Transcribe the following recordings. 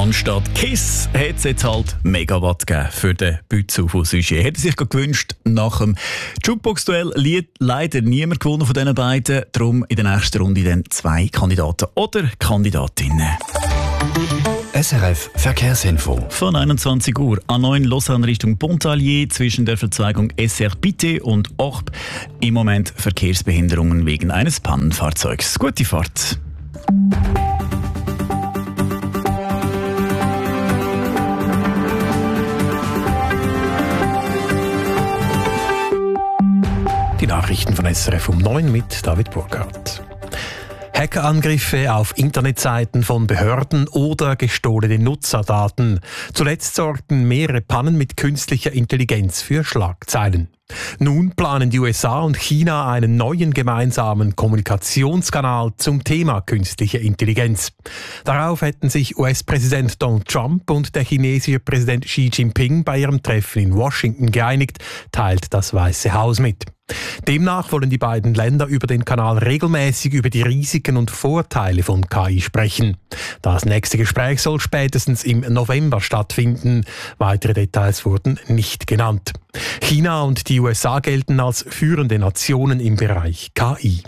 Anstatt KISS hat es jetzt halt Megawatt gegeben für den Bützow von Sujet. Hätte sich gewünscht, nach dem Jukebox-Duell leider niemand gewonnen von diesen beiden. Darum in der nächsten Runde dann 2 Kandidaten oder Kandidatinnen. SRF Verkehrsinfo. Von 21 Uhr A9 Lausanne Richtung Pontarlier zwischen der Verzweigung SR-Pité und Orb. Im Moment Verkehrsbehinderungen wegen eines Pannenfahrzeugs. Gute Fahrt. Die Nachrichten von SRF um 9 mit David Burkhardt. Hackerangriffe auf Internetseiten von Behörden oder gestohlene Nutzerdaten. Zuletzt sorgten mehrere Pannen mit künstlicher Intelligenz für Schlagzeilen. Nun planen die USA und China einen neuen gemeinsamen Kommunikationskanal zum Thema künstliche Intelligenz. Darauf hätten sich US-Präsident Donald Trump und der chinesische Präsident Xi Jinping bei ihrem Treffen in Washington geeinigt, teilt das Weiße Haus mit. Demnach wollen die beiden Länder über den Kanal regelmäßig über die Risiken und Vorteile von KI sprechen. Das nächste Gespräch soll spätestens im November stattfinden. Weitere Details wurden nicht genannt. China und die USA gelten als führende Nationen im Bereich KI.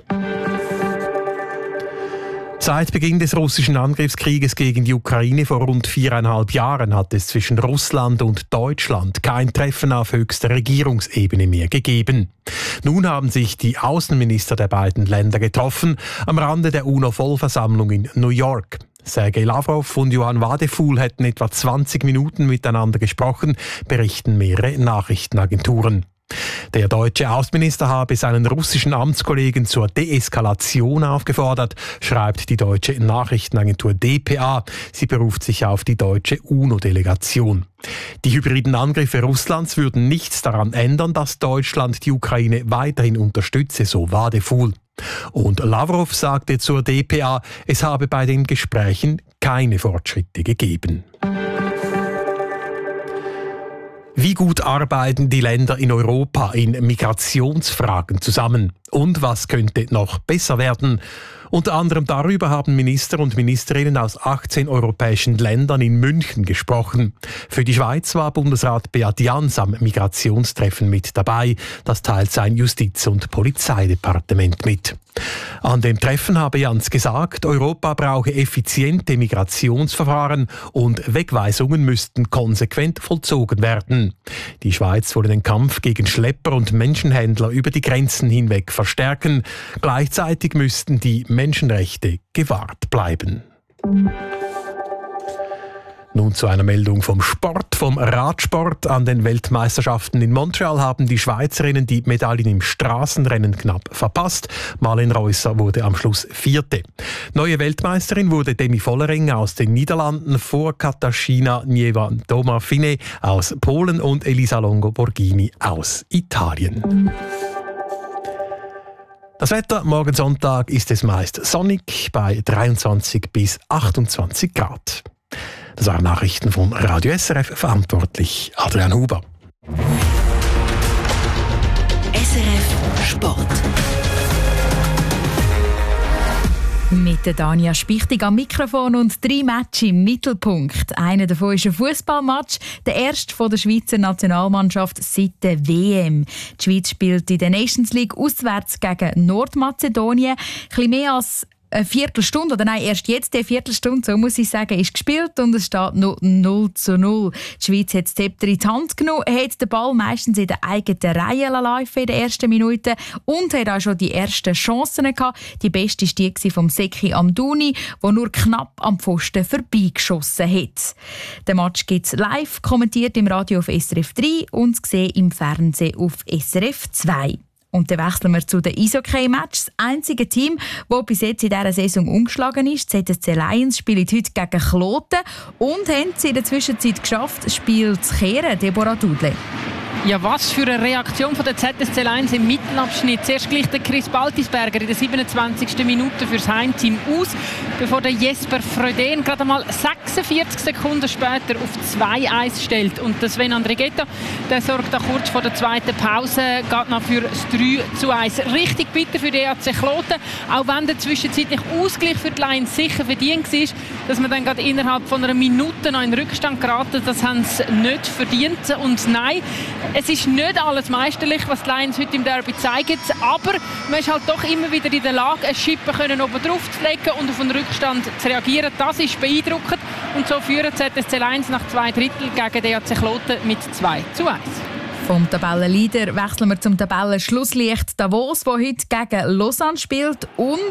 Seit Beginn des russischen Angriffskrieges gegen die Ukraine vor rund 4,5 Jahren hat es zwischen Russland und Deutschland kein Treffen auf höchster Regierungsebene mehr gegeben. Nun haben sich die Außenminister der beiden Länder getroffen, am Rande der UNO-Vollversammlung in New York. Sergei Lavrov und Johann Wadephul hätten etwa 20 Minuten miteinander gesprochen, berichten mehrere Nachrichtenagenturen. Der deutsche Außenminister habe seinen russischen Amtskollegen zur Deeskalation aufgefordert, schreibt die deutsche Nachrichtenagentur dpa. Sie beruft sich auf die deutsche UNO-Delegation. Die hybriden Angriffe Russlands würden nichts daran ändern, dass Deutschland die Ukraine weiterhin unterstütze, so Wadephul. Und Lavrov sagte zur dpa, es habe bei den Gesprächen keine Fortschritte gegeben. Wie gut arbeiten die Länder in Europa in Migrationsfragen zusammen? Und was könnte noch besser werden? Unter anderem darüber haben Minister und Ministerinnen aus 18 europäischen Ländern in München gesprochen. Für die Schweiz war Bundesrat Beat Jans am Migrationstreffen mit dabei. Das teilt sein Justiz- und Polizeidepartement mit. An dem Treffen habe Jans gesagt, Europa brauche effiziente Migrationsverfahren und Wegweisungen müssten konsequent vollzogen werden. Die Schweiz wolle den Kampf gegen Schlepper und Menschenhändler über die Grenzen hinweg verstärken. Gleichzeitig müssten die Menschenrechte gewahrt bleiben. Nun zu einer Meldung vom Sport, vom Radsport. An den Weltmeisterschaften in Montreal haben die Schweizerinnen die Medaillen im Straßenrennen knapp verpasst. Marlen Reusser wurde am Schluss 4. Neue Weltmeisterin wurde Demi Vollering aus den Niederlanden vor Katarzyna Niewandoma-Fine aus Polen und Elisa Longo Borghini aus Italien. Das Wetter, morgen Sonntag ist es meist sonnig bei 23 bis 28 Grad. Das waren Nachrichten von Radio SRF, verantwortlich Adrian Huber. SRF Sport. Mit der Dania Spichtig am Mikrofon und 3 Matches im Mittelpunkt. Einer davon ist ein Fußballmatch, der erste von der Schweizer Nationalmannschaft seit der WM. Die Schweiz spielt in der Nations League auswärts gegen Nordmazedonien. Ein bisschen mehr als eine Viertelstunde, oder nein, erst jetzt eine Viertelstunde, so muss ich sagen, ist gespielt und es steht noch 0:0. Die Schweiz hat das Zepter in die Hand genommen, hat den Ball meistens in der eigenen Reihe laufen in den ersten Minuten und hat auch schon die ersten Chancen gehabt. Die beste war die von Seki Amdouni, der nur knapp am Pfosten vorbeigeschossen hat. Den Match gibt es live, kommentiert im Radio auf SRF 3 und gesehen im Fernsehen auf SRF 2. Und dann wechseln wir zu den Eishockey-Matches. Das einzige Team, das bis jetzt in dieser Saison ungeschlagen ist, die ZSC Lions, spielt heute gegen Kloten und haben es in der Zwischenzeit geschafft, das Spiel zu kehren. Deborah Dudle. Ja, was für eine Reaktion von der ZSC 1 im Mittelabschnitt. Zuerst gleicht der Chris Baltisberger in der 27. Minute fürs Heimteam aus, bevor der Jesper Fröden gerade mal 46 Sekunden später auf 2-1 stellt. Und der Sven Andrighetto, der sorgt da kurz vor der zweiten Pause geht noch für das 3-1. Richtig bitter für die EAC Kloten, auch wenn der zwischenzeitliche Ausgleich für die Lions sicher verdient war, dass man dann gerade innerhalb von einer Minute noch in den Rückstand geraten, das haben sie nicht verdient. Und nein, es ist nicht alles meisterlich, was die Lions heute im Derby zeigen, aber man ist halt doch immer wieder in der Lage, eine Schippe oben drauf zu legen und auf einen Rückstand zu reagieren. Das ist beeindruckend und so führen ZSC 1 nach 2 Drittel gegen den EAC Kloten mit 2-1. Vom Tabellenleader wechseln wir zum Tabellenschlusslicht Davos, der heute gegen Lausanne spielt, und